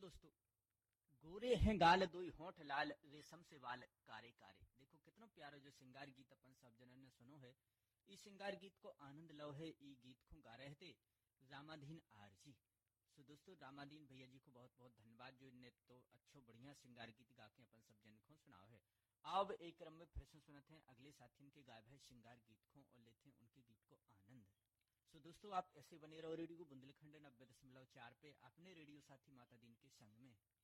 दोस्तों, गोरे हैं गाल दोई होंठ लाल, रेशम से वाल कारे कारे। देखो कितना प्यारा जो श्रृंगार गीत अपन सब जनन ने सुनो है। इस श्रृंगार गीत को आनंद लो है। ई गीत को गा रहे थे रामाधीन आरजी। सो दोस्तों, रामाधीन भैया जी को बहुत बहुत धन्यवाद जो ने तो अच्छो बढ़िया श्रृंगार गीत गा के अपन सब जन को सुनाओ है। अब एक क्रम में फिर से सुनते हैं अगले साथी के गायब है श्रृंगार गीत को और लेते हैं उनके गीत को आनंद। सो दोस्तों, आप ऐसे बने रहो रेडियो बुंदेलखंड 90.4 पे अपने रेडियो साथी माता दीन के संग में।